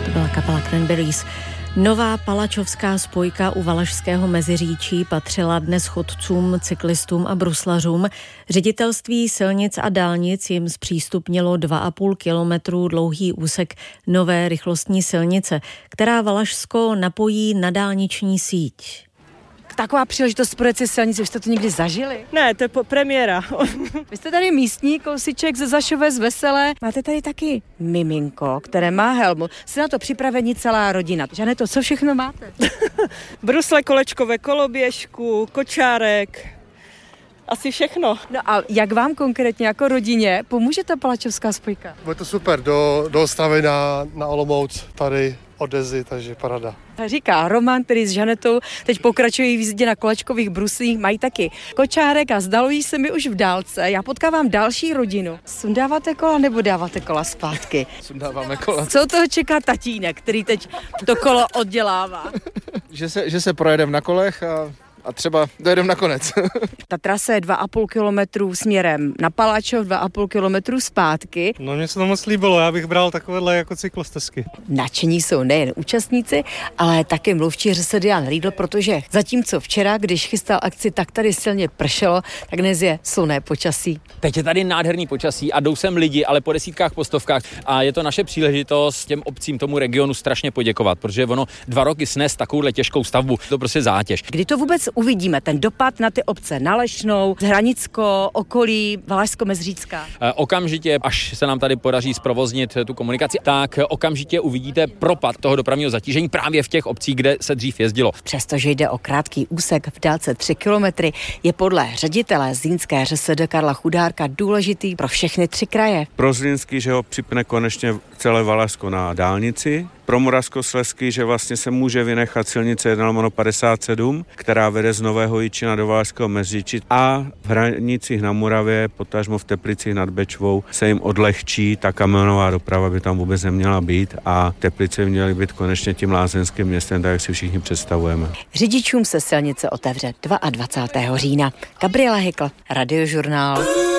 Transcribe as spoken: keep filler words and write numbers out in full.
To byla kapela Cranberries. Nová palačovská spojka u Valašského Meziříčí patřila dnes chodcům, cyklistům a bruslařům. Ředitelství silnic a dálnic jim zpřístupnilo dva a půl kilometru dlouhý úsek nové rychlostní silnice, která Valašsko napojí na dálniční síť. Taková příležitost projet si silnici, už jste to někdy zažili? Ne, to je po premiéra. Vy jste tady místní kousíček ze Zašové z Veselé. Máte tady taky miminko, které má helmu. Jste na to připraveni celá rodina. Žaneto, co všechno máte? Brusle, kolečkové, koloběžku, kočárek, asi všechno. No a jak vám konkrétně jako rodině pomůže ta palačovská spojka? Bude to super, do, do Ostravy na, na Olomouc, tady od Dezy, takže parada. Říká Roman, který s Žanetou teď pokračují v jízdě na kolečkových bruslích, mají taky kočárek a zdalují se mi už v dálce. Já potkávám další rodinu. Sundáváte kola nebo dáváte kola zpátky? Sundáváme kola. Co toho čeká tatínek, který teď to kolo oddělává? že, se, že se projedeme na kolech a... A třeba dojedeme nakonec. Ta trasa je dva a půl kilometru směrem na Palačov, dva a půl kilometru zpátky. No mně se to moc líbilo, já bych bral takovéhle jako cyklostezky. Nadšení jsou nejen účastníci, ale také mluvčí ŘSD Jan Riedl, protože zatímco včera, když chystal akci, tak tady silně pršelo, tak dnes je slunné počasí. Teď je tady nádherný počasí a jdou sem lidi, ale po desítkách, po stovkách a je to naše příležitost těm obcím, tomu regionu strašně poděkovat, protože ono dva roky snes takovouhle těžkou stavbu, to prostě zátěž. Kdy to vůbec uvidíme, ten dopad na ty obce, na Lešnou, Hranicko, okolí, Valašsko-Mezřícká? Okamžitě, až se nám tady podaří zprovoznit tu komunikaci, tak okamžitě uvidíte propad toho dopravního zatížení právě v těch obcích, kde se dřív jezdilo. Přestože jde o krátký úsek v délce tři kilometry, je podle ředitele zlínské ŘSD Karla Chudárka důležitý pro všechny tři kraje. Pro Zlínský, že ho připne konečně celé Valašsko na dálnici, pro Moravskoslezský, že vlastně se může vynechat silnice jedna lomeno padesát sedm, která vede z Nového Jičína do Valašského Meziříčí, a v Hranicích na Moravě, potažmo v Teplicích nad Bečvou, se jim odlehčí, ta kamionová doprava by tam vůbec neměla být a Teplice by měly být konečně tím lázeňským městem, tak jak si všichni představujeme. Řidičům se silnice otevře dvacátého druhého října. Gabriela Hykl, Radiožurnál.